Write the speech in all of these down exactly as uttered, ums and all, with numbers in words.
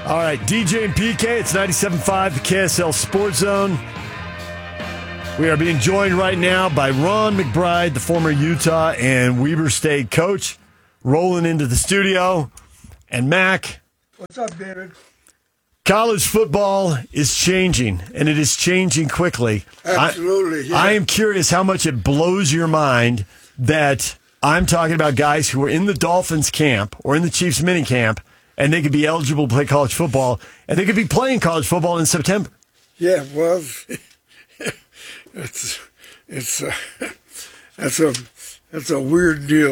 All right, D J and P K, it's ninety-seven point five, the K S L Sports Zone. We are being joined right now by Ron McBride, the former Utah and Weber State coach, rolling into the studio. And Mac. What's up, David? College football is changing, and it is changing quickly. Absolutely. I, yeah. I am curious how much it blows your mind that I'm talking about guys who are in the Dolphins camp or in the Chiefs mini camp, and they could be eligible to play college football, and they could be playing college football in September. Yeah, well, it's it's uh, that's a that's a weird deal.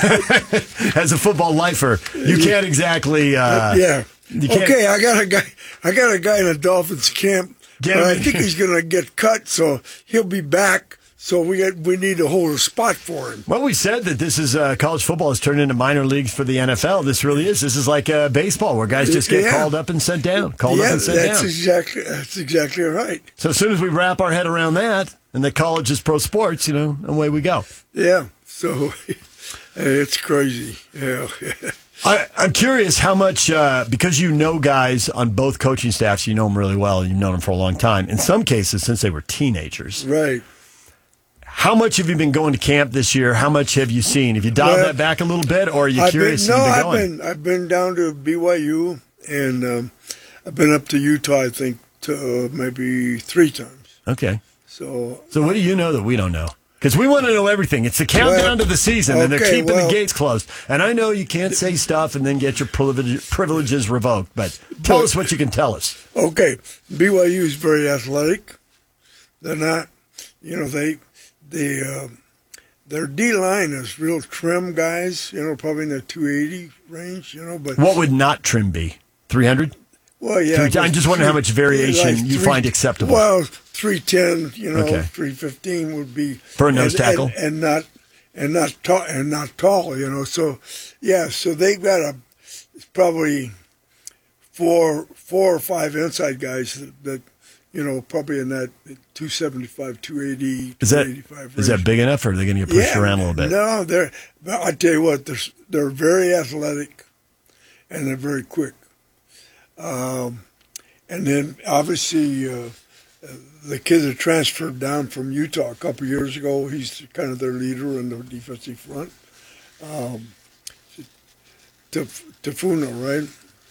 As a football lifer, you can't exactly. Uh, yeah. You can't, okay, I got a guy. I got a guy in the Dolphins camp. But I think he's going to get cut, so he'll be back. So we got, we need to hold a spot for him. Well, we said that this is uh, college football has turned into minor leagues for the N F L. This really is. This is like uh, baseball, where guys just get yeah. called up and sent down. Called yeah, up and sent that's down. exactly that's exactly right. So as soon as we wrap our head around that, and that college is pro sports, you know, away we go. Yeah. So it's crazy. Yeah. I, I'm curious how much, uh, because you know guys on both coaching staffs, you know them really well, and you've known them for a long time. In some cases, since they were teenagers. Right. How much have you been going to camp this year? How much have you seen? Have you dialed well, that back a little bit, or are you I've curious? Been, no, been I've going? been I've been down to B Y U, and um, I've been up to Utah. I think to, uh, maybe three times. Okay. So, so what do you know that we don't know? Because we want to know everything. It's the countdown well, to the season, and okay, they're keeping well, the gates closed. And I know you can't say stuff and then get your privilege, privileges revoked, but tell but, us what you can tell us. Okay, B Y U is very athletic. They're not, you know, they they uh, their D line is real trim guys. You know, probably in the two eighty range. You know, but what would not trim be? three hundred? Well, yeah. I'm just wondering three, how much variation like you three, find acceptable. Well, three ten, you know, okay. three fifteen would be for a nose and, tackle, and, and not and not tall and not tall, you know. So yeah, so they've got a probably four four or five inside guys that, that you know probably in that two seventy-five, two eighty, is that two eighty-five is that big enough, or are they going to get pushed yeah, around a little bit? No, they're. I tell you what, they're they're very athletic, and they're very quick. Um, and then obviously uh, the kid that transferred down from Utah a couple of years ago, he's kind of their leader in the defensive front. Um, Tafuna, right?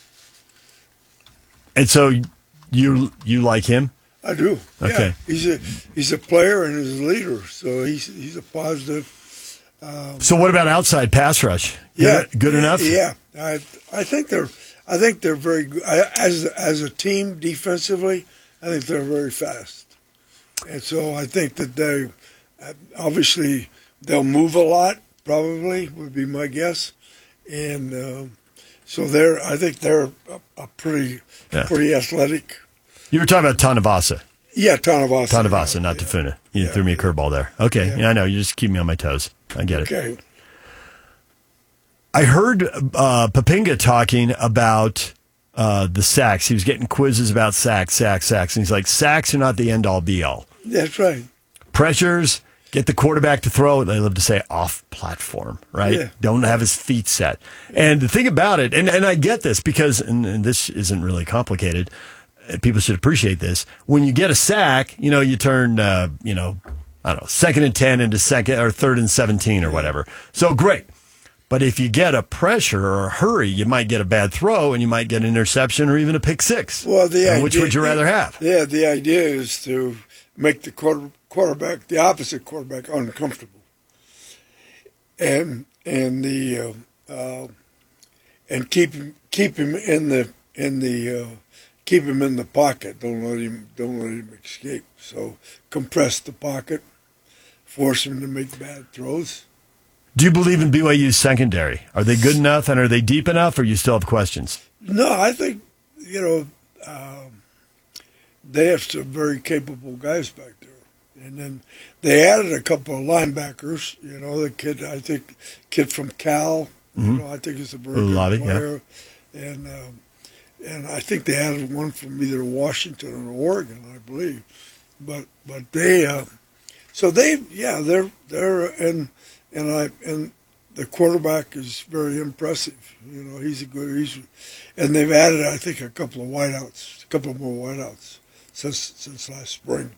And so you you like him? I do. Okay. Yeah. He's a he's a player and he's a leader, so he's he's a positive. Um, so what about outside pass rush? Good, yeah, good enough. Yeah, I I think they're. I think they're very good. As, as a team defensively, I think they're very fast. And so I think that they, obviously, they'll move a lot, probably, would be my guess. And uh, so they're, I think they're a, a pretty yeah. pretty athletic. You were talking about Tanavasa. Yeah, Tanavasa. Tanavasa, yeah, not yeah. Tafuna. You yeah, threw me a yeah. curveball there. Okay, yeah. yeah, I know. You just keep me on my toes. I get it. Okay. I heard uh, Papinga talking about uh, the sacks. He was getting quizzes about sacks, sacks, sacks. And he's like, sacks are not the end-all, be-all. That's right. Pressures, get the quarterback to throw. They love to say off-platform, right? Yeah. Don't have his feet set. And the thing about it, and, and I get this because, and, and this isn't really complicated, people should appreciate this. When you get a sack, you know, you turn, uh, you know, I don't know, second and ten into second or third and seventeen or whatever. So great. But if you get a pressure or a hurry, you might get a bad throw and you might get an interception or even a pick six. Well, the idea, which would you rather have? Yeah, the idea is to make the quarter, quarterback, the opposite quarterback, uncomfortable, and and the uh, uh, and keep him keep him in the in the uh, keep him in the pocket. Don't let him don't let him escape. So compress the pocket, force him to make bad throws. Do you believe in B Y U's secondary? Are they good enough and are they deep enough, or you still have questions? No, I think, you know, um, they have some very capable guys back there. And then they added a couple of linebackers. You know, the kid, I think, kid from Cal, mm-hmm. you know, I think he's a very Olave, good player. Yeah. And, um, and I think they added one from either Washington or Oregon, I believe. But but they, uh, so they, yeah, they're, they're, and, And I and the quarterback is very impressive. You know, he's a good. He's, and they've added, I think, a couple of wideouts, a couple more wideouts since since last spring.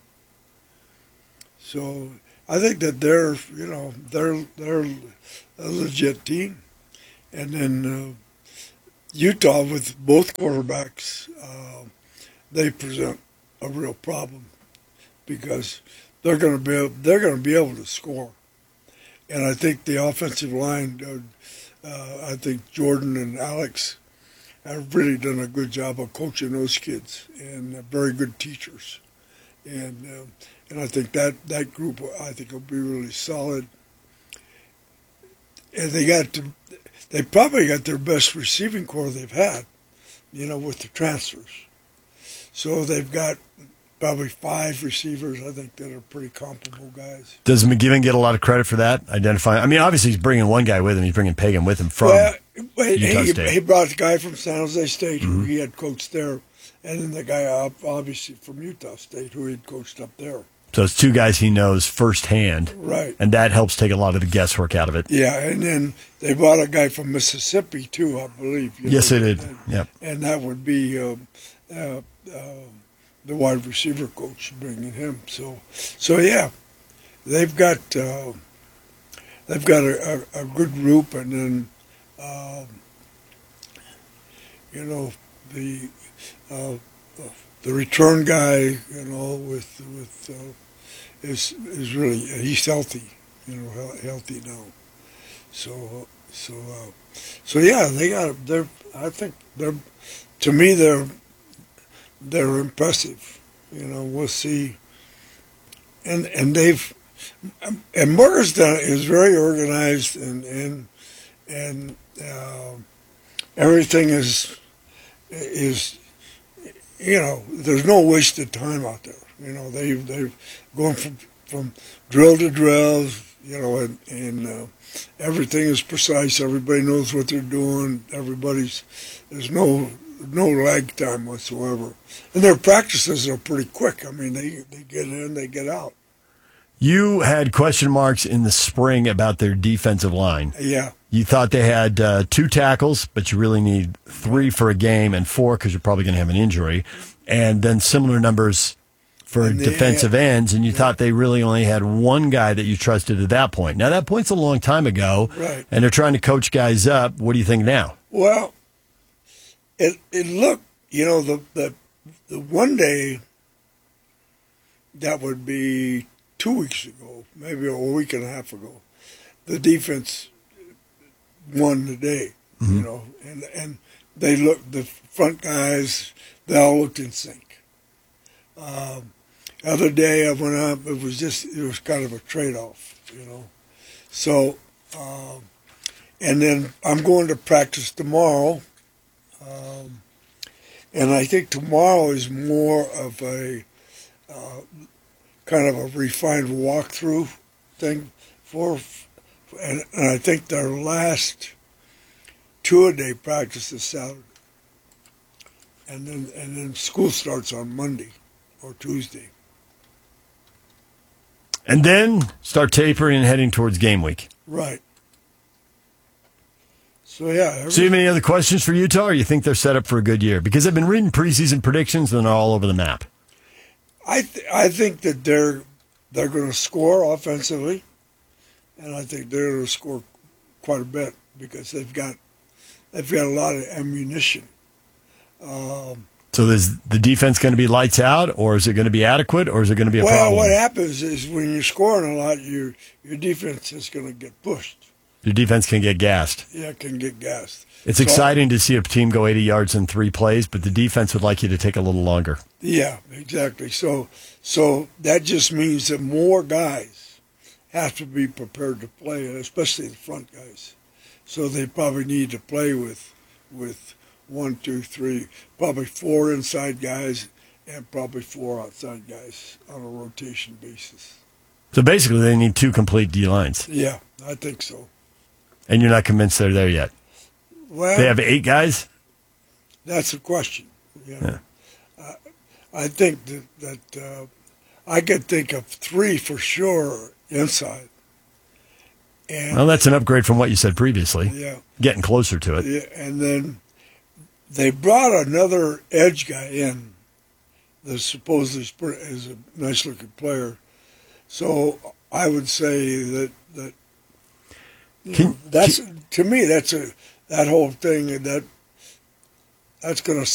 So I think that they're, you know, they're they're a legit team, and then uh, Utah with both quarterbacks, uh, they present a real problem because they're going to be able, they're going to be able to score, and I think the offensive line, uh, uh, I think Jordan and Alex have really done a good job of coaching those kids, and uh, very good teachers, and. Uh, And I think that, that group, I think, will be really solid. And they got to, they probably got their best receiving core they've had, you know, with the transfers. So they've got probably five receivers, I think, that are pretty comparable guys. Does McGivern get a lot of credit for that? Identifying, I mean, obviously he's bringing one guy with him. He's bringing Pagan with him from well, Utah he, State. He brought the guy from San Jose State, Mm-hmm. who he had coached there, and then the guy obviously from Utah State, who he had coached up there. So it's two guys he knows firsthand. Right. And that helps take a lot of the guesswork out of it. Yeah, and then they brought a guy from Mississippi, too, I believe. You Yes, know, they did. And, Yep. and that would be uh, uh, uh, the wide receiver coach bringing him. So, so yeah, they've got uh, they've got a, a, a good group, and then um, you know the uh, the return guy, you know, with with uh, is is really he's healthy, you know, healthy now. So so uh, so yeah, they got they're I think they're to me they're they're impressive. You know, we'll see. And and they've and Morgantown is very organized, and and and uh, everything is is. You know, there's no wasted time out there. You know, they they're going from from drill to drill. You know, and, and uh, everything is precise. Everybody knows what they're doing. Everybody's there's no no lag time whatsoever. And their practices are pretty quick. I mean, they they get in, they get out. You had question marks in the spring about their defensive line. Yeah. You thought they had uh, two tackles, but you really need three for a game and four because you're probably going to have an injury. And then similar numbers for And they- defensive ends, and you thought they really only had one guy that you trusted at that point. Now, that point's a long time ago, Right. and they're trying to coach guys up. What do you think now? Well, it it looked, you know, the the the one day that would be two weeks ago, maybe a week and a half ago, the defense won the day, mm-hmm. you know, and and they looked, the front guys, they all looked in sync. Um, other day I went up, it was just, it was kind of a trade-off, you know. So, um, and then I'm going to practice tomorrow, um, and I think tomorrow is more of a uh, kind of a refined walkthrough thing for, and, and I think their last two-a-day practice is Saturday, and then and then school starts on Monday or Tuesday. And then start tapering and heading towards game week. Right. So, yeah. Every, So you have any other questions for Utah, or you think they're set up for a good year? Because I've been reading preseason predictions, and they're all over the map. I th- I think that they're they're going to score offensively, and I think they're going to score quite a bit because they've got they've got a lot of ammunition. Um, So is the defense going to be lights out, or is it going to be adequate, or is it going to be a well, problem? what happens is when you're scoring a lot, your your defense is going to get pushed. Your defense can get gassed. Yeah, can get gassed. It's So- exciting to see a team go eighty yards in three plays, but the defense would like you to take a little longer. Yeah, exactly. So so that just means that more guys have to be prepared to play, especially the front guys. So they probably need to play with with one, two, three, probably four inside guys and probably four outside guys on a rotation basis. So basically, they need two complete D lines, Yeah, I think so. and you're not convinced they're there yet. Well, They have eight guys. that's a question. You know? uh, I think that, that uh, I could think of three for sure inside, And Well, that's an upgrade from what you said previously. yeah, Getting closer to it. yeah, and then they brought another edge guy in that supposedly is pretty- is a nice looking player. So I would say that that you Can- know, that's to me that's a that whole thing that that's going to